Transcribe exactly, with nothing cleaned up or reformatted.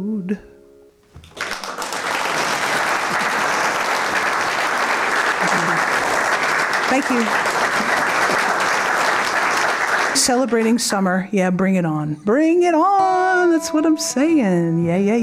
Thank you. Celebrating summer. Yeah, bring it on. Bring it on. That's what I'm saying. Yeah, yeah,